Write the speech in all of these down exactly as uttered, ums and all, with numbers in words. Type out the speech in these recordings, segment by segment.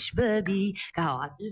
شبابي كهو عطيف.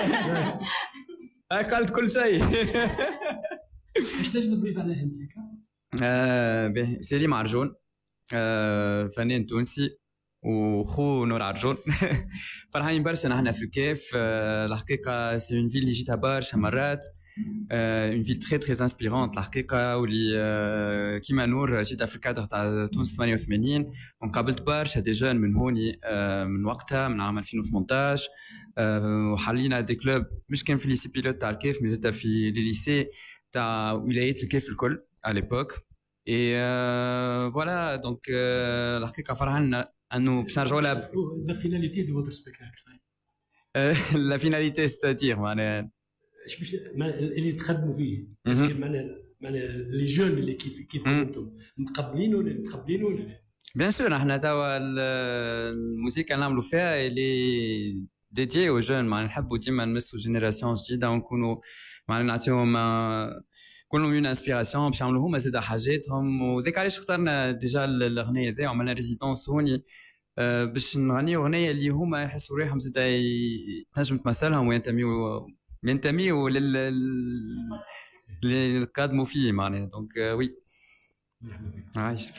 قالت كل شيء. ايش تجد تضيف على انت؟ آه سليم عرجون، آه فنان تونسي وخو نور عرجون. فرحانين برشا نحن في الكيف. آه الحقيقه سي اون فيل اللي جيتها برشا مرات، اون فيل تري تري انسبيرونت الحقيقه، واللي آه كيما نور جيتها في الكادر تاع تونس ثمانية وثمانين، وقابلت برشا دي جون من هوني آه من وقتها من عام ألفين وثمانطاش. آه وحلينا دي كلوب مش كان في ليسي بيلوت تاع الكيف، مي زدت في لي ليسي تاع ولايات الكيف الكل à l'époque. Et euh, voilà, donc euh, الحقيقة فرحنا أنه باش نرجعوا لها. La finalité de votre spectacle. La finalité c'est-à-dire معناها ايش باش اللي تخدموا فيه؟ باسكو معناها معناها لي جون اللي كيف كيف انتم متقبلين ولا متقبلين ولا؟ بيان سور احنا توا الموسيقى اللي نعملوا فيها اللي ديدي او جون، معناها نحبوا ديما نمسوا جينيراسيون جديده ونكونوا معناها نعطيهم كلهم اون انسبيراسيون باش يعملوا هما زاده حاجاتهم. وذاك علاش اخترنا ديجا الاغنيه ذي وعملنا ريزيدونس هوني باش نغنيو اغنيه اللي هما يحسوا ريحهم زاده تنجم تمثلهم وينتميوا ينتميوا لل للقادموا فيه معناها. دونك وي عايش.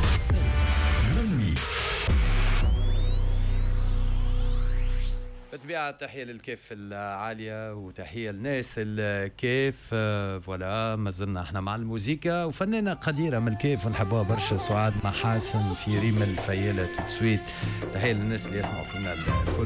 بالطبيعة تحية للكيف العالية وتحية للناس الكيف. فوالا ما زلنا احنا مع الموسيقى وفنانة قديرة من الكيف ونحبوها برشا، سعاد محاسن في ريم الفيالة توتسويت. تحية للناس اللي يسمعوا فينا الكل.